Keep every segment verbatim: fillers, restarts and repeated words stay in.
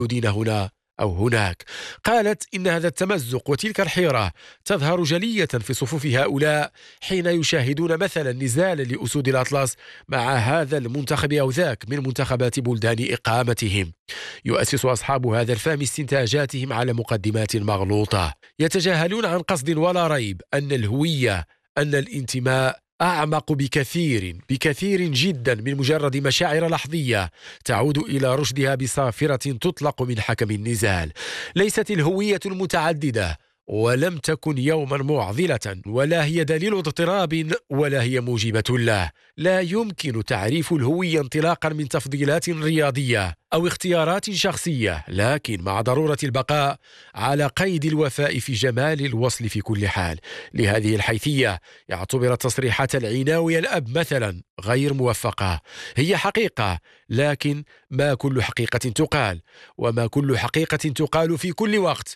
موجودين هنا أو هناك. قالت إن هذا التمزق وتلك الحيرة تظهر جلية في صفوف هؤلاء حين يشاهدون مثلا نزالا لأسود الأطلس مع هذا المنتخب أو ذاك من منتخبات بلدان إقامتهم. يؤسس أصحاب هذا الفهم استنتاجاتهم على مقدمات مغلوطة، يتجاهلون عن قصد ولا ريب أن الهوية، أن الانتماء أعمق بكثير بكثير جدا من مجرد مشاعر لحظية تعود إلى رشدها بصافرة تطلق من حكم النزال. ليست الهوية المتعددة ولم تكن يوما معضلة، ولا هي دليل اضطراب، ولا هي موجبة له. لا يمكن تعريف الهوية انطلاقا من تفضيلات رياضية أو اختيارات شخصية، لكن مع ضرورة البقاء على قيد الوفاء في جمال الوصل في كل حال. لهذه الحيثية يعتبر تصريحات العناوي الأب مثلا غير موفقة. هي حقيقة، لكن ما كل حقيقة تقال، وما كل حقيقة تقال في كل وقت،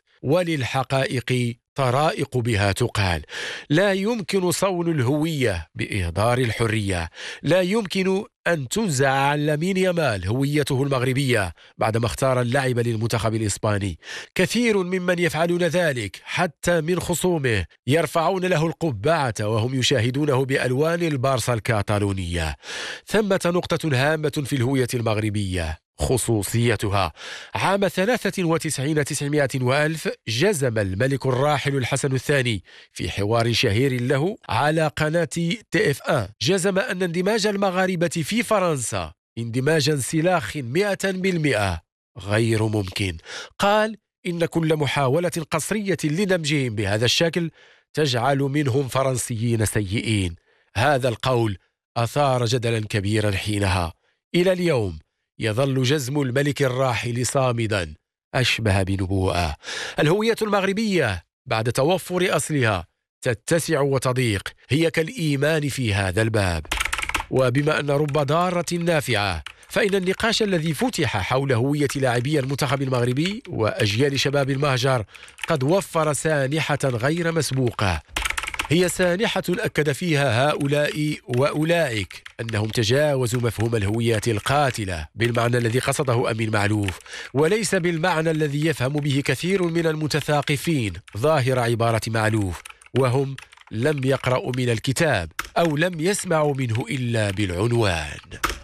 وللحقائق طرائق بها تقال. لا يمكن صون الهوية بإهدار الحرية. لا يمكن أن تنزع عن لامين يامال هويته المغربية بعدما اختار اللعب للمنتخب الإسباني. كثير ممن يفعلون ذلك حتى من خصومه يرفعون له القبعة وهم يشاهدونه بألوان البارسا الكاتالونية. ثمة نقطة هامة في الهوية المغربية، خصوصيتها. عام ثلاثة وتسعين تسعمائة وألف جزم الملك الراحل الحسن الثاني في حوار شهير له على قناة تي اف واحد، جزم أن اندماج المغاربة في فرنسا اندماجا سلاخ مئة بالمئة غير ممكن. قال إن كل محاولة قصرية لدمجهم بهذا الشكل تجعل منهم فرنسيين سيئين. هذا القول أثار جدلا كبيرا حينها. إلى اليوم يظل جزم الملك الراحل صامدا، أشبه بنبوءة. الهوية المغربية بعد توفر أصلها تتسع وتضيق، هي كالإيمان في هذا الباب. وبما أن رب ضارة نافعة، فإن النقاش الذي فتح حول هوية لاعبي المنتخب المغربي وأجيال شباب المهجر قد وفر سانحة غير مسبوقة. هي سانحة أكد فيها هؤلاء وأولئك أنهم تجاوزوا مفهوم الهويات القاتلة بالمعنى الذي قصده أمين معلوف، وليس بالمعنى الذي يفهم به كثير من المتثاقفين ظاهر عبارة معلوف، وهم لم يقرأوا من الكتاب أو لم يسمعوا منه إلا بالعنوان.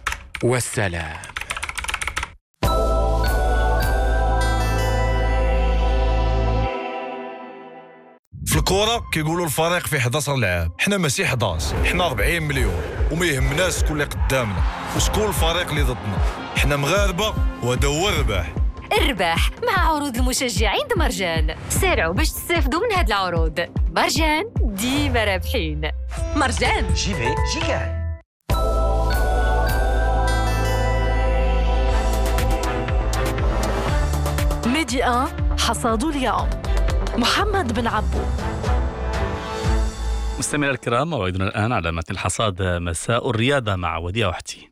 والسلام. في الكورة كيقولوا الفريق فيه إحدى عشر لاعب، حنا ماشي إحدى عشر، حنا أربعين مليون، وما يهمناش شكون اللي قدامنا وشكون الفريق اللي ضدنا. حنا مغاربة وهذا هو الرباح. الرباح مع عروض المشجعين د مرجان. سارعوا باش تستافدوا من هاد العروض. مرجان ديما رابحين. مرجان جي في جي كان. ميدي آن حصاد اليوم محمد بن عبو. مستمعينا الكرام، موعدنا الآن على متن الحصاد مساء الرياضة مع وديع وحتي.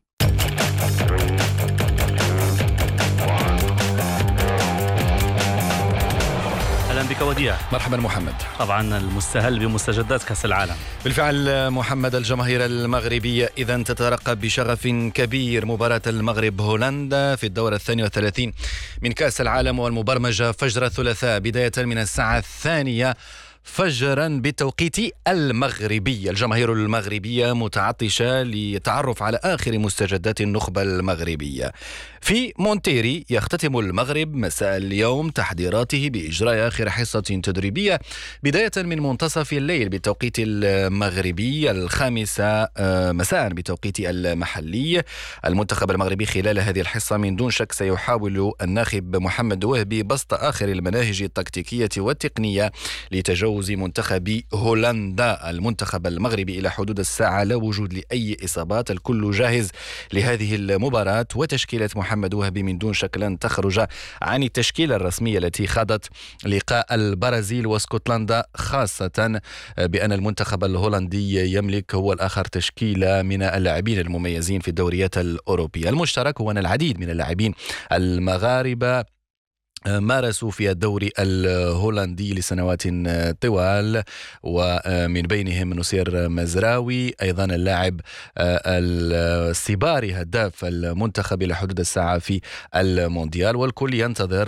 أهلا بك وديع. مرحبا محمد. طبعا المستهل بمستجدات كأس العالم. بالفعل محمد، الجماهير المغربية إذن تترقب بشغف كبير مباراة المغرب هولندا في الدورة الثانية والثلاثين من كأس العالم، والمبرمجة فجر الثلاثاء بداية من الساعة الثانية فجرا بالتوقيت المغربي. الجماهير المغربية متعطشة للتعرف على آخر مستجدات النخبة المغربية. في مونتيري يختتم المغرب مساء اليوم تحضيراته بإجراء آخر حصة تدريبية بداية من منتصف الليل بالتوقيت المغربي، الخامسة مساء بالتوقيت المحلي. المنتخب المغربي خلال هذه الحصة من دون شك سيحاول الناخب محمد وهبي بسط آخر المناهج التكتيكية والتقنية لتجاوز منتخب هولندا. المنتخب المغربي إلى حدود الساعة لا وجود لأي إصابات، الكل جاهز لهذه المباراة، وتشكيلة محمد وهبي من دون شك لن تخرج عن التشكيلة الرسمية التي خاضت لقاء البرازيل واسكتلندا، خاصة بأن المنتخب الهولندي يملك هو الآخر تشكيلة من اللاعبين المميزين في الدوريات الأوروبية. المشترك هو أن العديد من اللاعبين المغاربة مارسوا في الدوري الهولندي لسنوات طوال، ومن بينهم نصير مزراوي، أيضا اللاعب السباري هداف المنتخب إلى حدود الساعة في المونديال. والكل ينتظر